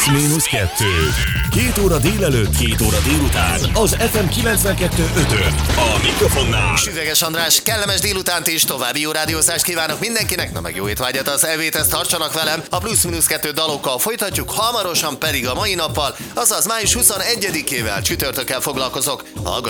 Plusz-2. 2 óra délelőtt, 2 óra délután. Az FM 92.5-ön. A mikrofonnál Süveges András, kellemes délutánt és további jó rádiózást kívánok mindenkinek, na meg jó étvágyat az elvéthez, tartsanak velem. A Plusz-2 dalokkal folytatjuk, hamarosan pedig a mai nappal, azaz május 21-ével csütörtökkel foglalkozok. Hallgass